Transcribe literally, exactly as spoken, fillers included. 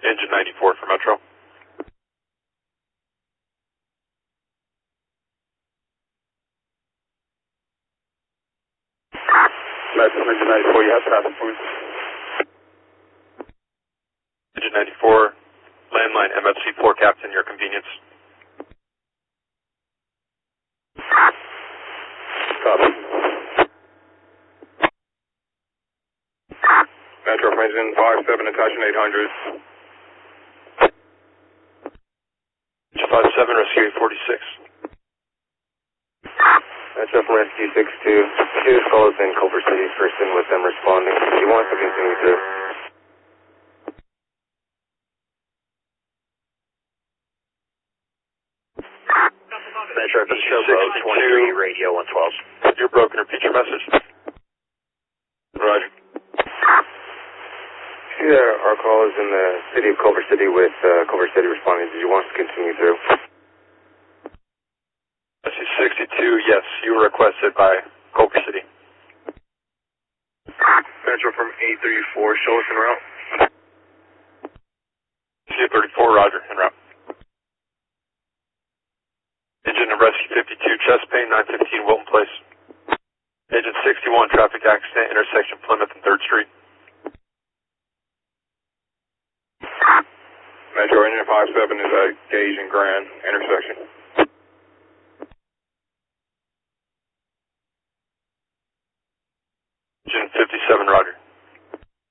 Engine ninety-four for Metro. Metro, Engine ninety-four, you have traffic, please. Engine ninety-four, landline M F C four, Captain, your convenience. Copy. Metro from engine five seven, attaching eight hundred. Engine five seven, rescue eight forty-six. Metro from rescue six two. Two calls in Culver City, first in with them responding. He wants to continue through. Metro, F S Showboat twenty-three, radio one twelve. You're broken, repeat your message. Roger. See there, our call is in the city of Culver City with uh, Culver City responding. Did you want us to continue through? S C sixty-two, yes, you were requested by Culver City. Metro from eight thirty-four, show us en route. C thirty-four, roger, en route. Engine of rescue fifty-two, chest pain, nine fifteen, Wilton Place. Engine sixty-one, traffic accident, intersection Plymouth and third Street. Metro, engine five seven is at Gage and Grand, intersection.